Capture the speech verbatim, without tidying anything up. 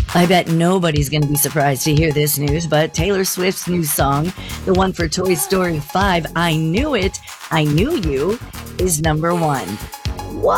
I bet nobody's going to be surprised to hear this news, but Taylor Swift's new song, the one for Toy Story five, I Knew It, I Knew You, is number one. What?